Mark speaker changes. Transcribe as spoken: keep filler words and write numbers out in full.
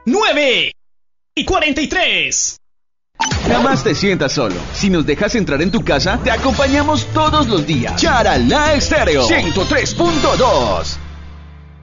Speaker 1: nueve y cuarenta y tres.
Speaker 2: Jamás te sientas solo. Si nos dejas entrar en tu casa, te acompañamos todos los días. Charalá Estéreo ciento tres punto dos.